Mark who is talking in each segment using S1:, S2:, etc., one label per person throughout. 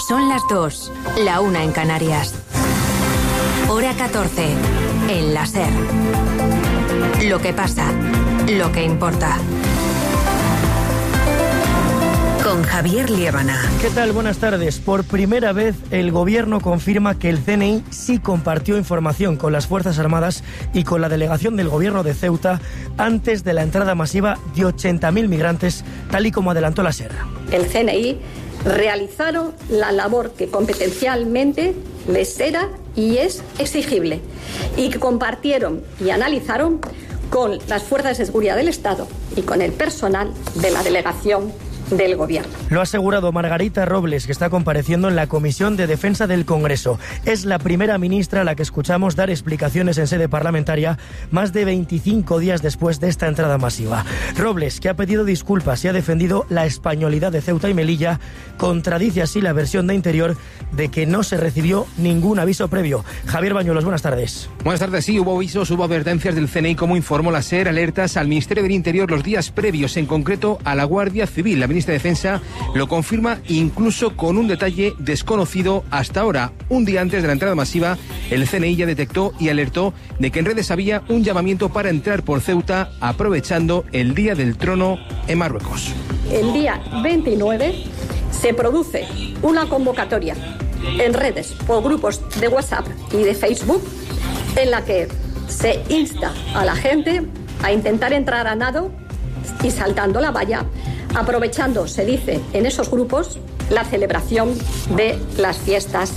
S1: Son las 2, la 1 en Canarias. Hora 14, en la SER. Lo que pasa, lo que importa. Con Javier Liébana.
S2: ¿Qué tal? Buenas tardes. Por primera vez el Gobierno confirma que el CNI sí compartió información con las Fuerzas Armadas y con la delegación del Gobierno de Ceuta antes de la entrada masiva de 80.000 migrantes, tal y como adelantó la SER.
S3: El CNI realizaron la labor que competencialmente les era y es exigible, y que compartieron y analizaron con las fuerzas de seguridad del Estado y con el personal de la delegación del Gobierno.
S2: Lo ha asegurado Margarita Robles, que está compareciendo en la Comisión de Defensa del Congreso. Es la primera ministra a la que escuchamos dar explicaciones en sede parlamentaria más de 25 días después de esta entrada masiva. Robles, que ha pedido disculpas y ha defendido la españolidad de Ceuta y Melilla, contradice así la versión de Interior de que no se recibió ningún aviso previo. Javier Bañuelos, buenas tardes.
S4: Buenas tardes. Sí, hubo avisos, hubo advertencias del CNI, como informó la SER, alertas al Ministerio del Interior los días previos, en concreto a la Guardia Civil. La ministra de Defensa lo confirma incluso con un detalle desconocido hasta ahora. Un día antes de la entrada masiva, el CNI ya detectó y alertó de que en redes había un llamamiento para entrar por Ceuta aprovechando el Día del Trono en Marruecos.
S3: El día 29 se produce una convocatoria en redes por grupos de WhatsApp y de Facebook en la que se insta a la gente a intentar entrar a nado y saltando la valla, aprovechando, se dice en esos grupos, la celebración de las fiestas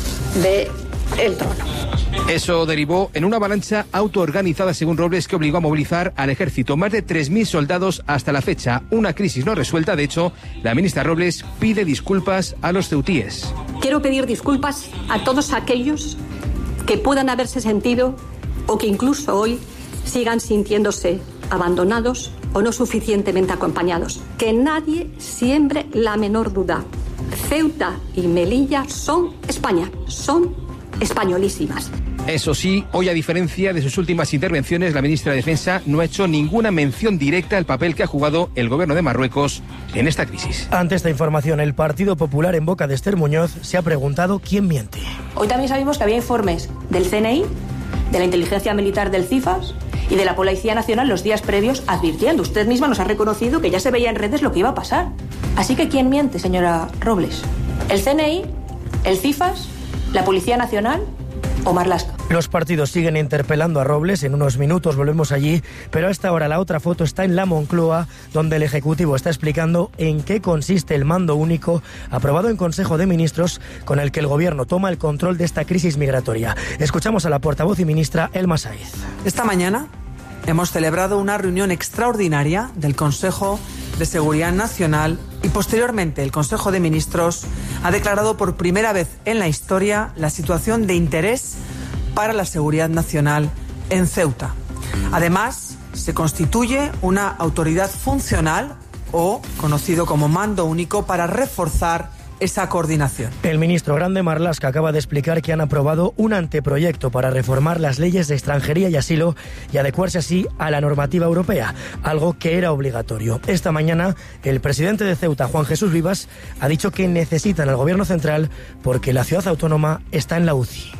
S3: del Trono.
S4: Eso derivó en una avalancha autoorganizada, según Robles, que obligó a movilizar al ejército. Más de 3.000 soldados hasta la fecha. Una crisis no resuelta. De hecho, la ministra Robles pide disculpas a los ceutíes.
S3: Quiero pedir disculpas a todos aquellos que puedan haberse sentido o que incluso hoy sigan sintiéndose abandonados o no suficientemente acompañados. Que nadie siembre la menor duda. Ceuta y Melilla son España, son españolísimas.
S4: Eso sí, hoy, a diferencia de sus últimas intervenciones, la ministra de Defensa no ha hecho ninguna mención directa al papel que ha jugado el gobierno de Marruecos en esta crisis.
S2: Ante esta información, el Partido Popular, en boca de Esther Muñoz, se ha preguntado quién miente.
S5: Hoy también sabemos que había informes del CNI, de la inteligencia militar del CIFAS y de la Policía Nacional los días previos advirtiendo. Usted misma nos ha reconocido que ya se veía en redes lo que iba a pasar. Así que ¿quién miente, señora Robles? ¿El CNI? ¿El CIFAS? ¿La Policía Nacional? ¿O Marlaska?
S2: Los partidos siguen interpelando a Robles. En unos minutos volvemos allí, pero a esta hora la otra foto está en la Moncloa, donde el Ejecutivo está explicando en qué consiste el mando único aprobado en Consejo de Ministros, con el que el Gobierno toma el control de esta crisis migratoria. Escuchamos a la portavoz y ministra Elma Saiz.
S6: Esta mañana hemos celebrado una reunión extraordinaria del Consejo de Seguridad Nacional y posteriormente el Consejo de Ministros ha declarado por primera vez en la historia la situación de interés para la seguridad nacional en Ceuta. Además, se constituye una autoridad funcional o conocido como mando único para reforzar esa coordinación.
S2: El ministro Grande Marlaska acaba de explicar que han aprobado un anteproyecto para reformar las leyes de extranjería y asilo y adecuarse así a la normativa europea, algo que era obligatorio. Esta mañana, el presidente de Ceuta, Juan Jesús Vivas, ha dicho que necesitan al gobierno central porque la ciudad autónoma está en la UCI.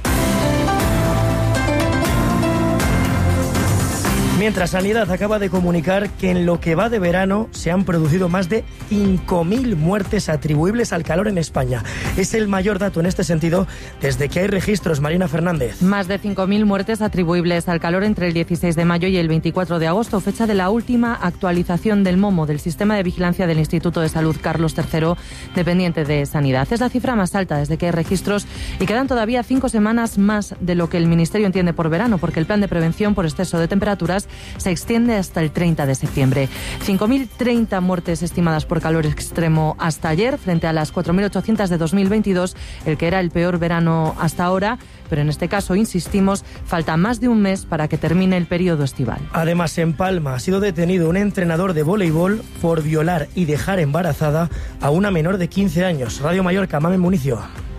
S2: Mientras, Sanidad acaba de comunicar que en lo que va de verano se han producido más de 5.000 muertes atribuibles al calor en España. Es el mayor dato en este sentido desde que hay registros. Marina Fernández.
S7: Más de 5.000 muertes atribuibles al calor entre el 16 de mayo y el 24 de agosto, fecha de la última actualización del MOMO, del Sistema de Vigilancia del Instituto de Salud Carlos III, dependiente de Sanidad. Es la cifra más alta desde que hay registros y quedan todavía 5 semanas más de lo que el Ministerio entiende por verano, porque el plan de prevención por exceso de temperaturas se extiende hasta el 30 de septiembre. 5.030 muertes estimadas por calor extremo hasta ayer, frente a las 4.800 de 2022, el que era el peor verano hasta ahora. Pero en este caso, insistimos, falta más de un mes para que termine el periodo estival.
S2: Además, en Palma ha sido detenido un entrenador de voleibol por violar y dejar embarazada a una menor de 15 años. Radio Mallorca, Mamen Municio.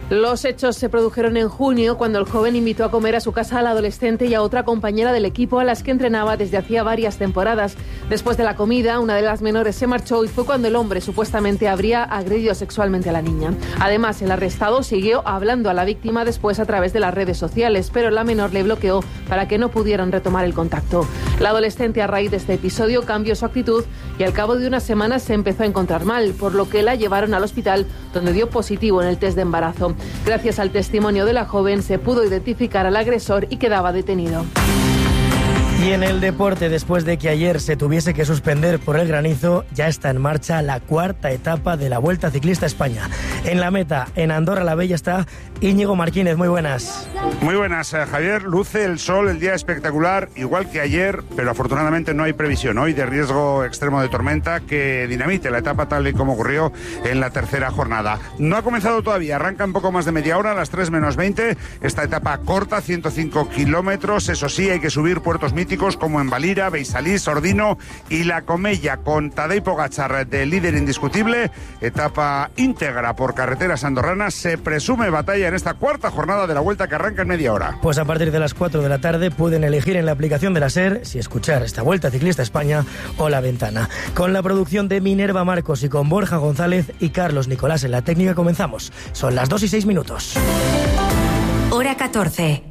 S8: Los hechos se produjeron en junio, cuando el joven invitó a comer a su casa al adolescente y a otra compañera del equipo a las que entrenaba desde hacía varias temporadas. Después de la comida, una de las menores se marchó y fue cuando el hombre supuestamente habría agredido sexualmente a la niña. Además, el arrestado siguió hablando a la víctima después a través de las redes sociales, pero la menor le bloqueó para que no pudieran retomar el contacto. La adolescente, a raíz de este episodio, cambió su actitud y al cabo de unas semanas se empezó a encontrar mal, por lo que la llevaron al hospital, donde dio positivo en el test de embarazo. Gracias al testimonio de la joven se pudo identificar al agresor y quedaba detenido.
S2: Y en el deporte, después de que ayer se tuviese que suspender por el granizo, ya está en marcha la cuarta etapa de la Vuelta Ciclista a España. En la meta, en Andorra la Bella, está Íñigo Martínez. Muy buenas.
S9: Muy buenas, Javier. Luce el sol, el día espectacular, igual que ayer, pero afortunadamente no hay previsión hoy de riesgo extremo de tormenta que dinamite la etapa tal y como ocurrió en la tercera jornada. No ha comenzado todavía, arranca en poco más de media hora, a las 3 menos 20. Esta etapa corta, 105 kilómetros. Eso sí, hay que subir puertos míticos como en Valira, Beisalís, Ordino y La Comella, con Tadej Pogačar de líder indiscutible. Etapa íntegra por carreteras andorranas. Se presume batalla en esta cuarta jornada de la Vuelta, que arranca en media hora.
S2: Pues a partir de las 4 de la tarde pueden elegir en la aplicación de la SER si escuchar esta Vuelta Ciclista a España o La Ventana. Con la producción de Minerva Marcos y con Borja González y Carlos Nicolás en la técnica comenzamos. Son las 2:06.
S1: Hora 14.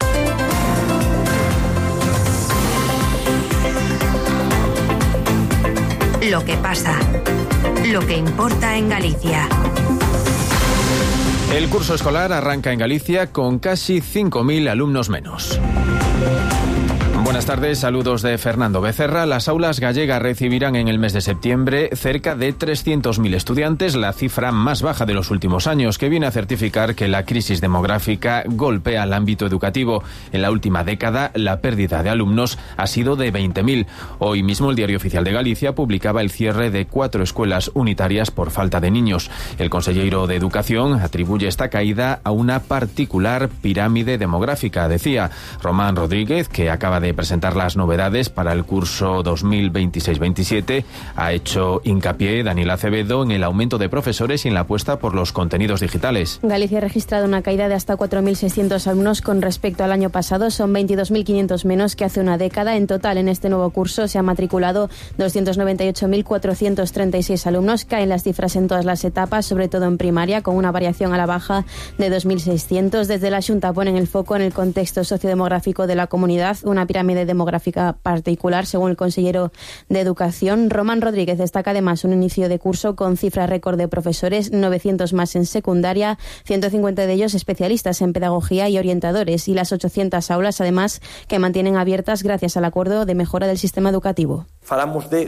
S1: Lo que pasa, lo que importa en Galicia.
S10: El curso escolar arranca en Galicia con casi 5.000 alumnos menos. Buenas tardes, saludos de Fernando Becerra. Las aulas gallegas recibirán en el mes de septiembre cerca de 300.000 estudiantes, la cifra más baja de los últimos años, que viene a certificar que la crisis demográfica golpea al ámbito educativo. En la última década, la pérdida de alumnos ha sido de 20.000. Hoy mismo el Diario Oficial de Galicia publicaba el cierre de 4 escuelas unitarias por falta de niños. El consejero de Educación atribuye esta caída a una particular pirámide demográfica, decía Román Rodríguez, que acaba de presentar las novedades para el curso 2026-27. Ha hecho hincapié Daniel Acevedo en el aumento de profesores y en la apuesta por los contenidos digitales.
S11: Galicia ha registrado una caída de hasta 4.600 alumnos con respecto al año pasado. Son 22.500 menos que hace una década. En total, en este nuevo curso se han matriculado 298.436 alumnos. Caen las cifras en todas las etapas, sobre todo en primaria, con una variación a la baja de 2.600. Desde la Xunta ponen el foco en el contexto sociodemográfico de la comunidad, una pirámide demográfica particular, según el consejero de Educación. Román Rodríguez destaca además un inicio de curso con cifra récord de profesores, 900 más en secundaria, 150 de ellos especialistas en pedagogía y orientadores, y las 800 aulas, además, que mantienen abiertas gracias al acuerdo de mejora del sistema educativo.
S12: Falamos de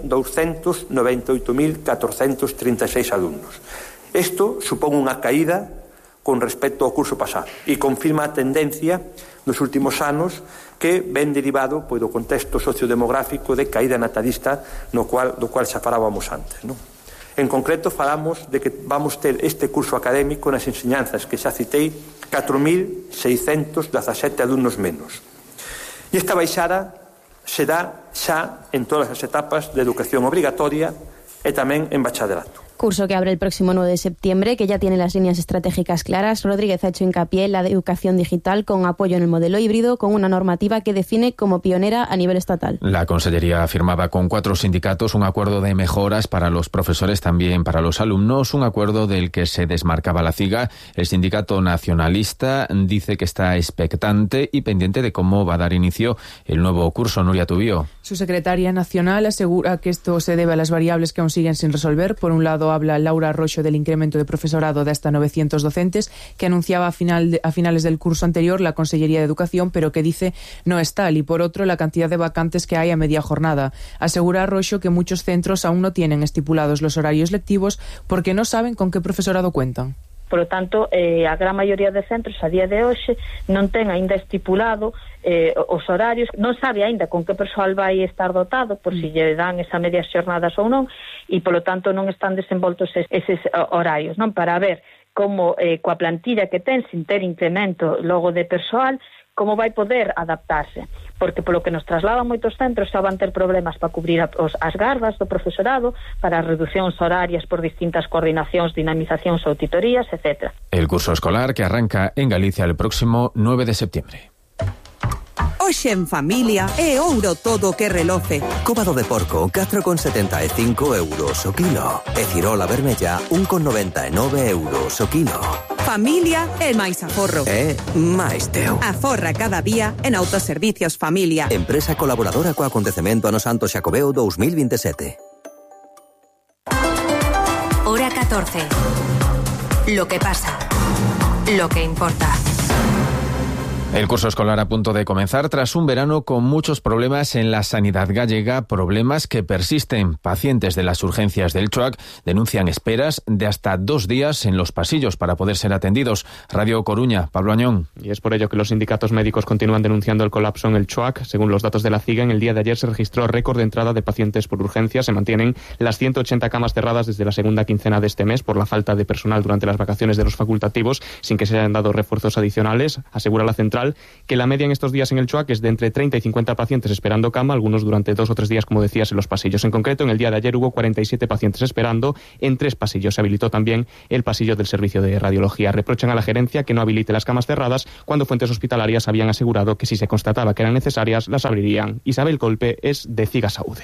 S12: 298.436 alumnos. Isto supón unha caída con respecto ao curso pasado e confirma a tendencia nos últimos anos que ven derivado do contexto sociodemográfico de caída natalista do cual xa falábamos antes, non? En concreto, falamos de que vamos ter este curso académico nas enseñanzas que xa citei 4.617 alumnos menos. E esta baixada se dá xa en todas as etapas de educación obrigatoria e tamén en bachillerato.
S11: Curso que abre el próximo 9 de septiembre, que ya tiene las líneas estratégicas claras. Rodríguez ha hecho hincapié en la educación digital con apoyo en el modelo híbrido, con una normativa que define como pionera a nivel estatal.
S10: La Consellería firmaba con 4 sindicatos un acuerdo de mejoras para los profesores, también para los alumnos, un acuerdo del que se desmarcaba la CIGA. El sindicato nacionalista dice que está expectante y pendiente de cómo va a dar inicio el nuevo curso. Nuria Tubío.
S13: Su secretaria nacional asegura que esto se debe a las variables que aún siguen sin resolver. Por un lado, habla Laura Arroxo del incremento de profesorado de hasta 900 docentes que anunciaba a finales del curso anterior la Consellería de Educación, pero que dice no es tal, y por otro la cantidad de vacantes que hay a media jornada. Asegura Arroxo que muchos centros aún no tienen estipulados los horarios lectivos porque no saben con qué profesorado cuentan.
S14: Por lo tanto, a gran maioría de centros a día de hoxe non ten aínda estipulado os horarios, non sabe aínda con que persoal vai estar dotado, por si lle dan esa medias xornadas ou non, e polo tanto non están desenvoltos eses horarios, non, para ver como coa plantilla que ten, sin ter incremento logo de persoal, como vai poder adaptarse, porque polo que nos trasladan moitos centros xa van ter problemas para cubrir as gardas do profesorado, para reducións horarias por distintas coordinacións, dinamizacións ou auditorías, etc.
S10: El curso escolar que arranca en Galicia el próximo 9 de septiembre.
S15: Hoxe en familia é ouro todo que reloce.
S16: Cóbado de porco, 4,75 euros o kilo. E cirola vermella, 1,99 euros o kilo.
S15: Familia é máis aforro.
S16: É máis teu.
S15: Aforra cada día en Autoservicios Familia.
S16: Empresa colaboradora co acontecemento Ano Santo Xacobeo 2027.
S1: Hora 14. Lo que pasa. Lo que importa.
S10: El curso escolar a punto de comenzar tras un verano con muchos problemas en la sanidad gallega, problemas que persisten. Pacientes de las urgencias del CHOAC denuncian esperas de hasta 2 días en los pasillos para poder ser atendidos. Radio Coruña, Pablo Añón.
S17: Y es por ello que los sindicatos médicos continúan denunciando el colapso en el CHOAC. Según los datos de la CIGA, en el día de ayer se registró récord de entrada de pacientes por urgencias. Se mantienen las 180 camas cerradas desde la segunda quincena de este mes por la falta de personal durante las vacaciones de los facultativos, sin que se hayan dado refuerzos adicionales. Asegura la central que la media en estos días en el CHOAC es de entre 30 y 50 pacientes esperando cama, algunos durante 2 o 3 días, como decías, en los pasillos. En concreto, en el día de ayer hubo 47 pacientes esperando en 3 pasillos. Se habilitó también el pasillo del servicio de radiología. Reprochan a la gerencia que no habilite las camas cerradas cuando fuentes hospitalarias habían asegurado que si se constataba que eran necesarias, las abrirían. Isabel Colpe es de CIGA Saúde.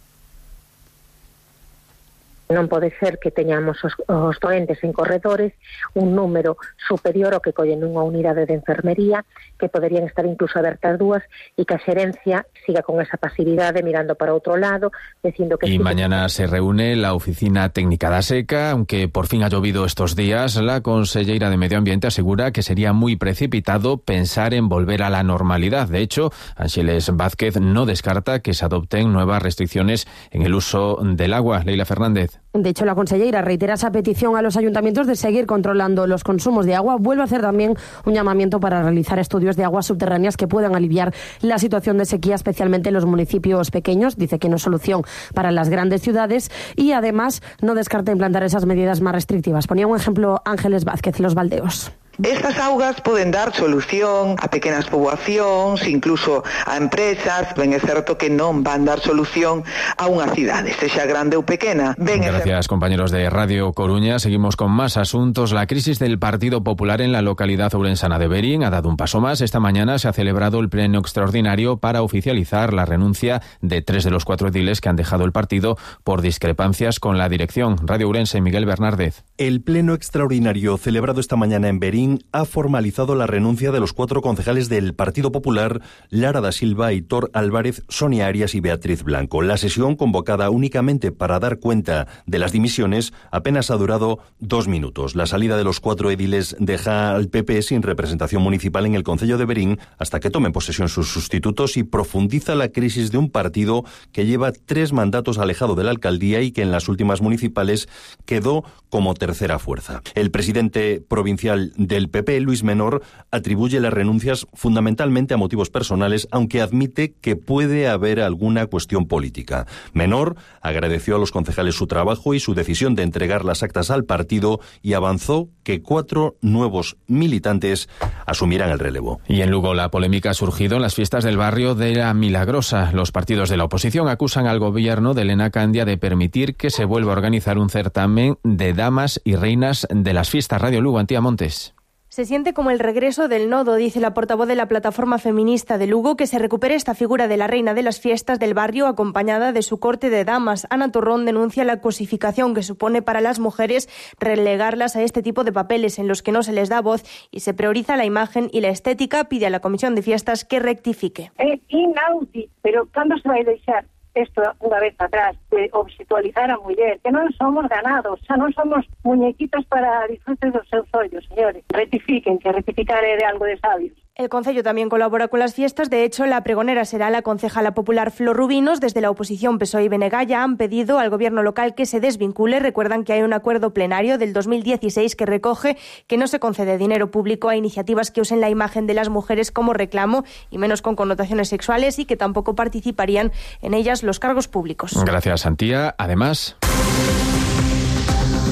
S18: Non pode ser que teñamos os doentes en corredores un número superior ao que collen nunha unidade de enfermería, que poderían estar incluso abertas 2, e que a xerencia siga con esa pasividade mirando para outro lado, dicindo que...
S10: Y mañana se reúne la Oficina Técnica da Seca. Aunque por fin ha llovido estos días, la conselleira de Medio Ambiente asegura que sería muy precipitado pensar en volver a la normalidad. De hecho, Ángeles Vázquez no descarta que se adopten nuevas restricciones en el uso del agua. Leila Fernández.
S19: De hecho, la conselleira reitera esa petición a los ayuntamientos de seguir controlando los consumos de agua. Vuelve a hacer también un llamamiento para realizar estudios de aguas subterráneas que puedan aliviar la situación de sequía, especialmente en los municipios pequeños. Dice que no es solución para las grandes ciudades y además no descarta implantar esas medidas más restrictivas. Ponía un ejemplo Ángeles Vázquez, Los Baldeos.
S20: Estas augas poden dar solución a pequenas poboacións, incluso a empresas. Ben é certo que non van dar solución a unha cidade, sexa grande ou pequena.
S10: Gracias, compañeros de Radio Coruña. Seguimos con más asuntos. La crisis del Partido Popular en la localidad ourensana de Verín ha dado un paso más. Esta mañana se ha celebrado el pleno extraordinario para oficializar la renuncia de 3 de los 4 ediles que han dejado el partido por discrepancias con la dirección. Radio Ourense, Miguel Bernárdez.
S21: El pleno extraordinario celebrado esta mañana en Verín ha formalizado la renuncia de los 4 concejales del Partido Popular, Lara da Silva, Aitor Álvarez, Sonia Arias y Beatriz Blanco. La sesión, convocada únicamente para dar cuenta de las dimisiones, apenas ha durado 2 minutos. La salida de los 4 ediles deja al PP sin representación municipal en el concello de Verín hasta que tomen posesión sus sustitutos y profundiza la crisis de un partido que lleva 3 mandatos alejado de la alcaldía y que en las últimas municipales quedó como tercera fuerza. El presidente provincial del PP, Luis Menor, atribuye las renuncias fundamentalmente a motivos personales, aunque admite que puede haber alguna cuestión política. Menor agradeció a los concejales su trabajo y su decisión de entregar las actas al partido y avanzó que 4 nuevos militantes asumirán el relevo.
S10: Y en Lugo la polémica ha surgido en las fiestas del barrio de La Milagrosa. Los partidos de la oposición acusan al gobierno de Elena Candia de permitir que se vuelva a organizar un certamen de damas y reinas de las fiestas. Radio Lugo, Antía Montes.
S22: Se siente como el regreso del nodo, dice la portavoz de la plataforma feminista de Lugo, que se recupere esta figura de la reina de las fiestas del barrio acompañada de su corte de damas. Ana Torrón denuncia la cosificación que supone para las mujeres relegarlas a este tipo de papeles en los que no se les da voz y se prioriza la imagen y la estética. Pide a la Comisión de Fiestas que rectifique.
S23: É inaudito, pero cando se vai deixar isto unha vez atrás, de obxitualizar a muller, que non somos ganados, xa non somos muñequitas para disfrute dos seus ollos, señores. Rectifiquen, que rectificar é de algo de sabios.
S22: El concello también colabora con las fiestas. De hecho, la pregonera será la concejala popular Flor Rubinos. Desde la oposición PSOE y BNG ya han pedido al gobierno local que se desvincule. Recuerdan que hay un acuerdo plenario del 2016 que recoge que no se concede dinero público a iniciativas que usen la imagen de las mujeres como reclamo y menos con connotaciones sexuales, y que tampoco participarían en ellas los cargos públicos.
S10: Gracias, Antía. Además...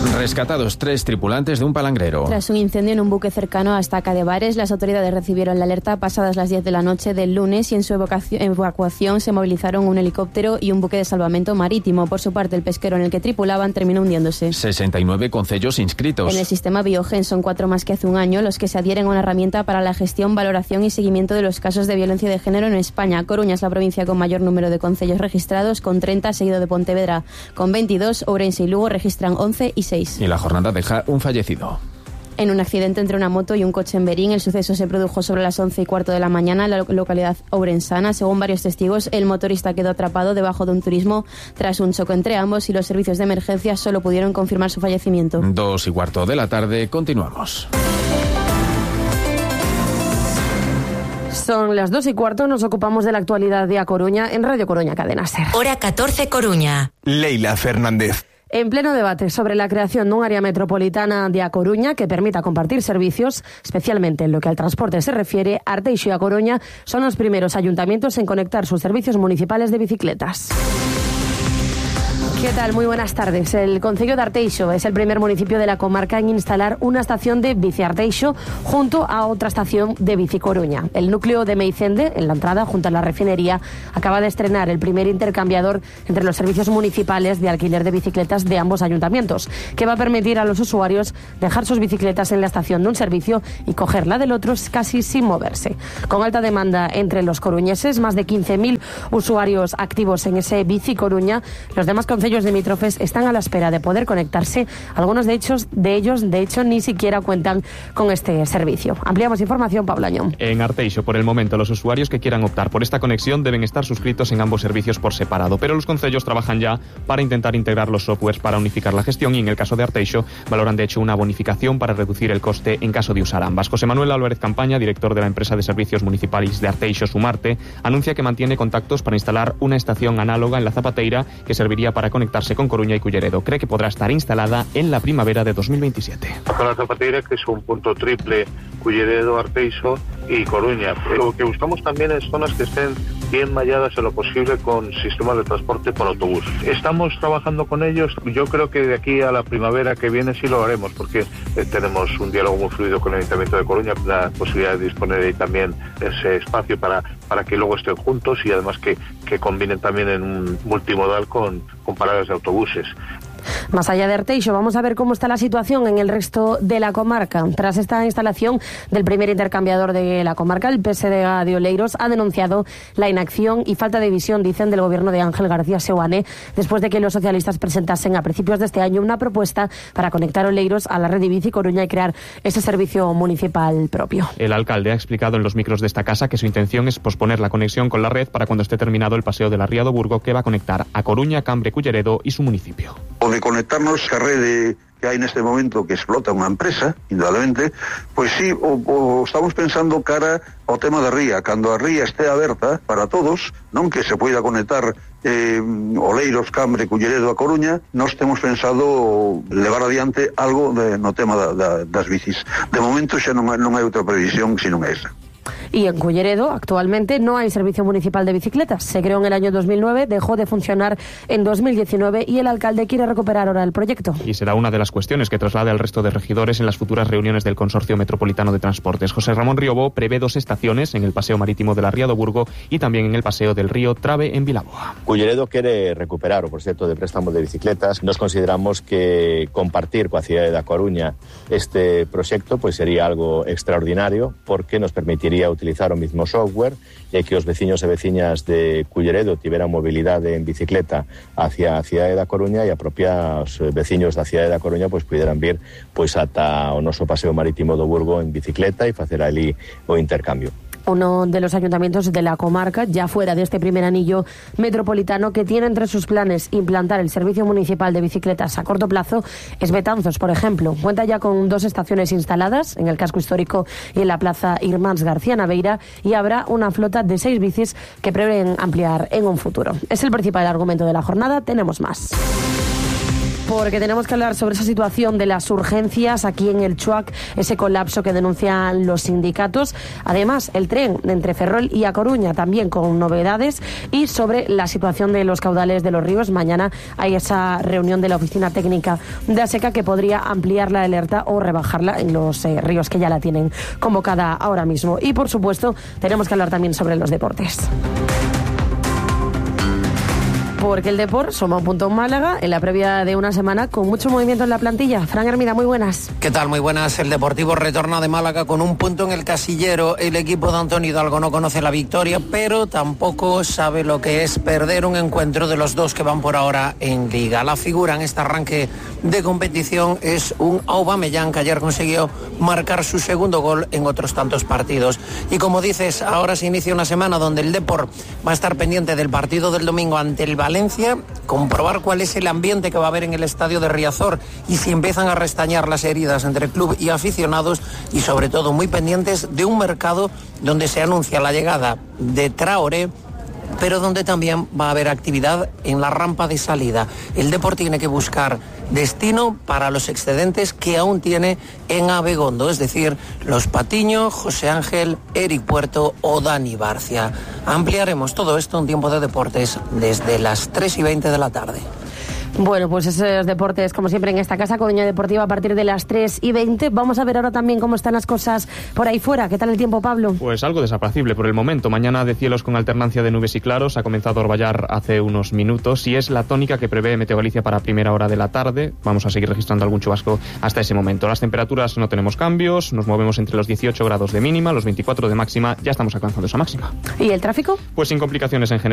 S10: Rescatados 3 tripulantes de un palangrero.
S11: Tras un incendio en un buque cercano a Estaca de Bares, las autoridades recibieron la alerta pasadas las 10 de la noche del lunes y en su evacuación se movilizaron un helicóptero y un buque de salvamento marítimo. Por su parte, el pesquero en el que tripulaban terminó hundiéndose.
S10: 69 concellos inscritos.
S11: En el sistema Biogen son 4 más que hace un año los que se adhieren a una herramienta para la gestión, valoración y seguimiento de los casos de violencia de género en España. Coruña es la provincia con mayor número de concellos registrados, con 30, seguido de Pontevedra con 22. Ourense y Lugo registran 11 y 6.
S10: Y la jornada deja un fallecido.
S11: En un accidente entre una moto y un coche en Berín, el suceso se produjo sobre las 11:15 de la mañana en la localidad ourensana. Según varios testigos, el motorista quedó atrapado debajo de un turismo tras un choque entre ambos y los servicios de emergencia solo pudieron confirmar su fallecimiento.
S10: 2:15 de la tarde, continuamos.
S19: Son las 2:15, nos ocupamos de la actualidad de A Coruña en Radio Coruña Cadena Ser.
S1: Hora 14 Coruña.
S3: Leila Fernández.
S19: En pleno debate sobre la creación de un área metropolitana de A Coruña que permita compartir servicios, especialmente en lo que al transporte se refiere, Arteixo y A Coruña son los primeros ayuntamientos en conectar sus servicios municipales de bicicletas. ¿Qué tal? Muy buenas tardes. El concello de Arteixo es el primer municipio de la comarca en instalar una estación de Bici Arteixo junto a otra estación de Bici Coruña. El núcleo de Meicende, en la entrada junto a la refinería, acaba de estrenar el primer intercambiador entre los servicios municipales de alquiler de bicicletas de ambos ayuntamientos, que va a permitir a los usuarios dejar sus bicicletas en la estación de un servicio y cogerla del otro casi sin moverse. Con alta demanda entre los coruñeses, más de 15.000 usuarios activos en ese Bici Coruña, los demás concellos limítrofes están a la espera de poder conectarse. Algunos de ellos, ni siquiera cuentan con este servicio. Ampliamos información, Pablo Añón.
S17: En Arteixo, por el momento, los usuarios que quieran optar por esta conexión deben estar suscritos en ambos servicios por separado, pero los concellos trabajan ya para intentar integrar los softwares para unificar la gestión y, en el caso de Arteixo, valoran de hecho una bonificación para reducir el coste en caso de usar ambas. José Manuel Álvarez Campaña, director de la empresa de servicios municipales de Arteixo, Sumarte, anuncia que mantiene contactos para instalar una estación análoga en la Zapateira que serviría para conectarse con Coruña y Culleredo. Cree que podrá estar instalada en la primavera de 2027.
S4: Con la Zapateira, que es un punto triple, Culleredo, Arteixo y Coruña. Lo que buscamos también es zonas que estén bien malladas en lo posible con sistemas de transporte por autobús. Estamos trabajando con ellos. Yo creo que de aquí a la primavera que viene sí lo haremos, porque tenemos un diálogo muy fluido con el Ayuntamiento de Coruña, la posibilidad de disponer ahí también ese espacio para que luego estén juntos y además que combinen también en un multimodal con paradas de autobuses.
S19: Más allá de Arteixo, vamos a ver cómo está la situación en el resto de la comarca. Tras esta instalación del primer intercambiador de la comarca, el PSDG de Oleiros ha denunciado la inacción y falta de visión, dicen, del gobierno de Ángel García Seoane, después de que los socialistas presentasen a principios de este año una propuesta para conectar Oleiros a la red de Bici Coruña y crear ese servicio municipal propio.
S17: El alcalde ha explicado en los micros de esta casa que su intención es posponer la conexión con la red para cuando esté terminado el paseo de la Ría do Burgo, que va a conectar a Coruña, Cambre, Culleredo y su municipio.
S5: De conectarnos a rede que hai neste momento que explota unha empresa, indudablemente, pois sí, o estamos pensando cara ao tema da ría, cando a ría este aberta para todos, non que se poida conectar Oleiros, Cambre, Culleredo a Coruña, nós temos pensado levar adiante algo no tema das bicis. De momento xa non hai outra previsión senón esa.
S19: Y en Culleredo actualmente no hay servicio municipal de bicicletas. Se creó en el año 2009, dejó de funcionar en 2019 y el alcalde quiere recuperar ahora el proyecto.
S17: Y será una de las cuestiones que traslade al resto de regidores en las futuras reuniones del Consorcio Metropolitano de Transportes. José Ramón Riobó prevé 2 estaciones en el paseo marítimo de la Ría do Burgo y también en el paseo del río Trave en Vilaboa.
S24: Culleredo quiere recuperar o proxecto de préstamo de bicicletas. Nos consideramos que compartir coa cidade da Coruña este proxecto pois sería algo extraordinario, porque nos permitiría utilizar o mismo software e que os veciños e veciñas de Culleredo tiveran mobilidade en bicicleta hacia a cidade da Coruña e a propia os veciños da cidade da Coruña pois puderan vir pois ata o noso paseo marítimo do Burgo en bicicleta e facer ali o intercambio.
S19: Uno de los ayuntamientos de la comarca, ya fuera de este primer anillo metropolitano, que tiene entre sus planes implantar el servicio municipal de bicicletas a corto plazo, es Betanzos, por ejemplo. Cuenta ya con 2 estaciones instaladas en el casco histórico y en la plaza Irmáns García Naveira, y habrá una flota de 6 bicis que prevén ampliar en un futuro. Es el principal argumento de la jornada. Tenemos más. Porque tenemos que hablar sobre esa situación de las urgencias aquí en el Chuac, ese colapso que denuncian los sindicatos. Además, el tren de entre Ferrol y A Coruña también con novedades, y sobre la situación de los caudales de los ríos. Mañana hay esa reunión de la Oficina Técnica de ASECA que podría ampliar la alerta o rebajarla en los ríos que ya la tienen convocada ahora mismo. Y, por supuesto, tenemos que hablar también sobre los deportes. Porque el Depor suma un punto en Málaga en la previa de una semana con mucho movimiento en la plantilla. Fran Hermida, muy buenas.
S3: ¿Qué tal? Muy buenas. El Deportivo retorna de Málaga con un punto en el casillero. El equipo de Antonio Hidalgo no conoce la victoria, pero tampoco sabe lo que es perder un encuentro de los dos que van por ahora en Liga. La figura en este arranque de competición es un Aubameyang, que ayer consiguió marcar su segundo gol en otros tantos partidos. Y como dices, ahora se inicia una semana donde el Depor va a estar pendiente del partido del domingo ante el Valencia, comprobar cuál es el ambiente que va a haber en el estadio de Riazor y si empiezan a restañar las heridas entre club y aficionados, y sobre todo muy pendientes de un mercado donde se anuncia la llegada de Traoré, pero donde también va a haber actividad en la rampa de salida. El Depor tiene que buscar destino para los excedentes que aún tiene en Abegondo, es decir, los Patiño, José Ángel, Eric Puerto o Dani Barcia. Ampliaremos todo esto en Tiempo de Deportes desde las 3:20 de la tarde.
S19: Bueno, pues esos deportes, como siempre, en esta casa, Coruña Deportiva, a partir de las 3:20. Vamos a ver ahora también cómo están las cosas por ahí fuera. ¿Qué tal el tiempo, Pablo?
S17: Pues algo desapacible por el momento. Mañana de cielos con alternancia de nubes y claros. Ha comenzado a orvallar hace unos minutos y es la tónica que prevé Meteo Galicia para primera hora de la tarde. Vamos a seguir registrando algún chubasco hasta ese momento. Las temperaturas no tenemos cambios. Nos movemos entre los 18 grados de mínima, los 24 de máxima. Ya estamos alcanzando esa máxima.
S19: ¿Y el tráfico?
S17: Pues sin complicaciones en general.